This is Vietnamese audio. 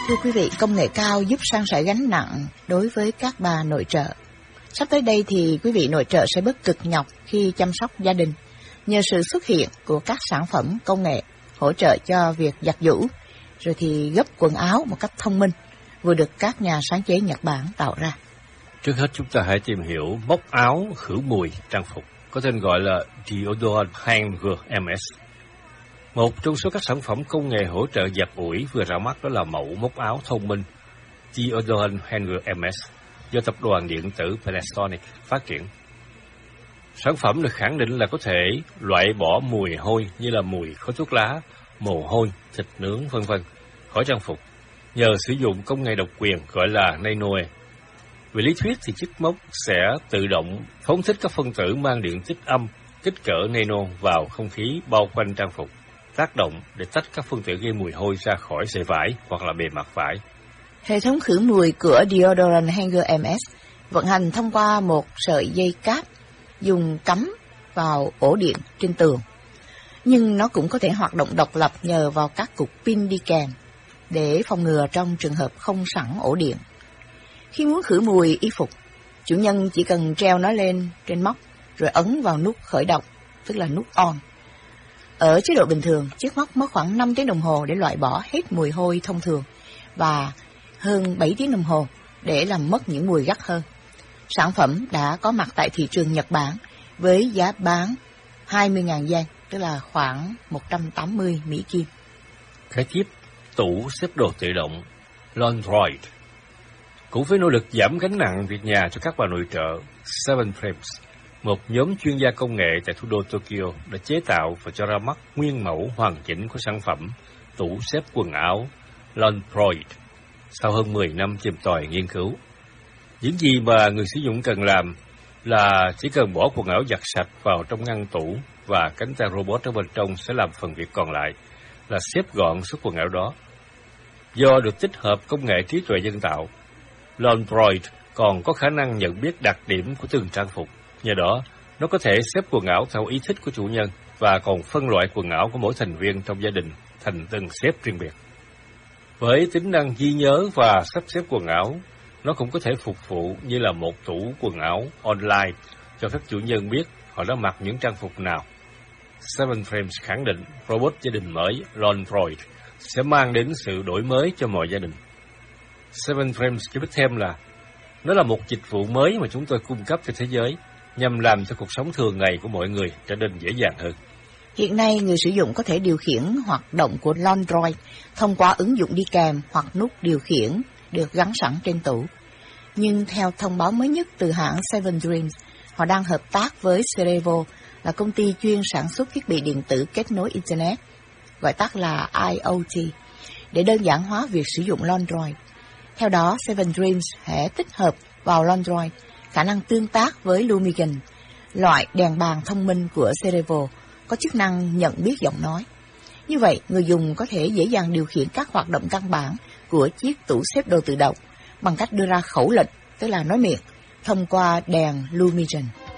Thưa quý vị, công nghệ cao giúp san sẻ gánh nặng đối với các bà nội trợ. Sắp tới đây thì quý vị nội trợ sẽ bớt cực nhọc khi chăm sóc gia đình nhờ sự xuất hiện của các sản phẩm công nghệ hỗ trợ cho việc giặt giũ, rồi thì gấp quần áo một cách thông minh, vừa được các nhà sáng chế Nhật Bản tạo ra. Trước hết chúng ta hãy tìm hiểu móc áo khử mùi trang phục, có tên gọi là Deodorant Hanger MS. Một trong số các sản phẩm công nghệ hỗ trợ giặt ủi vừa ra mắt đó là mẫu móc áo thông minh Deodorant Hanger MS do tập đoàn điện tử Panasonic phát triển. Sản phẩm được khẳng định là có thể loại bỏ mùi hôi như là mùi khói thuốc lá, mồ hôi, thịt nướng v.v. khỏi trang phục nhờ sử dụng công nghệ độc quyền gọi là nanoe. Về lý thuyết thì chiếc móc sẽ tự động phóng thích các phân tử mang điện tích âm kích cỡ nano vào không khí bao quanh trang phục, tác động để tách các phân tử gây mùi hôi ra khỏi sợi vải hoặc là bề mặt vải. Hệ thống khử mùi của Deodorant Hanger MS vận hành thông qua một sợi dây cáp dùng cắm vào ổ điện trên tường, nhưng nó cũng có thể hoạt động độc lập nhờ vào các cục pin đi kèm để phòng ngừa trong trường hợp không sẵn ổ điện. Khi muốn khử mùi y phục, chủ nhân chỉ cần treo nó lên trên móc rồi ấn vào nút khởi động, tức là nút on. Ở chế độ bình thường, chiếc móc mất khoảng 5 tiếng đồng hồ để loại bỏ hết mùi hôi thông thường và hơn 7 tiếng đồng hồ để làm mất những mùi gắt hơn. Sản phẩm đã có mặt tại thị trường Nhật Bản với giá bán 20.000 yen, tức là khoảng 180 Mỹ Kim. Kế tiếp, tủ xếp đồ tự động Laundroid. Cũng với nỗ lực giảm gánh nặng việc nhà cho các bà nội trợ, Seven Frames, một nhóm chuyên gia công nghệ tại thủ đô Tokyo, đã chế tạo và cho ra mắt nguyên mẫu hoàn chỉnh của sản phẩm tủ xếp quần áo Laundroid sau hơn 10 năm tìm tòi nghiên cứu. Những gì mà người sử dụng cần làm là chỉ cần bỏ quần áo giặt sạch vào trong ngăn tủ và cánh tay robot ở bên trong sẽ làm phần việc còn lại là xếp gọn số quần áo đó. Do được tích hợp công nghệ trí tuệ nhân tạo, Laundroid còn có khả năng nhận biết đặc điểm của từng trang phục. Nhờ đó, nó có thể xếp quần áo theo ý thích của chủ nhân và còn phân loại quần áo của mỗi thành viên trong gia đình thành từng xếp riêng biệt. Với tính năng ghi nhớ và sắp xếp quần áo, nó cũng có thể phục vụ như là một tủ quần áo online cho các chủ nhân biết họ đã mặc những trang phục nào. Seven Frames khẳng định robot gia đình mới Laundroid sẽ mang đến sự đổi mới cho mọi gia đình. Seven Frames cho biết thêm là nó là một dịch vụ mới mà chúng tôi cung cấp cho thế giới nhằm làm cho cuộc sống thường ngày của mọi người trở nên dễ dàng hơn. Hiện nay, người sử dụng có thể điều khiển hoạt động của Laundroid thông qua ứng dụng đi kèm hoặc nút điều khiển được gắn sẵn trên tủ. Nhưng theo thông báo mới nhất từ hãng Seven Dreams, họ đang hợp tác với Cerevo, là công ty chuyên sản xuất thiết bị điện tử kết nối Internet, gọi tắt là IoT, để đơn giản hóa việc sử dụng Laundroid. Theo đó, Seven Dreams sẽ tích hợp vào Laundroid khả năng tương tác với Lumigen, loại đèn bàn thông minh của Cerevo, có chức năng nhận biết giọng nói. Như vậy, người dùng có thể dễ dàng điều khiển các hoạt động căn bản của chiếc tủ xếp đồ tự động bằng cách đưa ra khẩu lệnh, tức là nói miệng, thông qua đèn Lumigen.